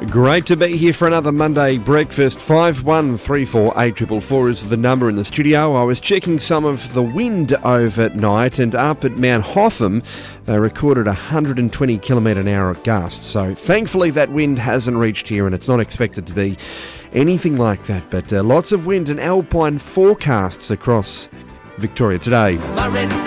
Great to be here for another Monday breakfast. 51348444 is the number in the studio. I was checking some of the wind overnight, and up at Mount Hotham they recorded 120 km/h gusts. So thankfully that wind hasn't reached here, and it's not expected to be anything like that. But lots of wind and alpine forecasts across Victoria today.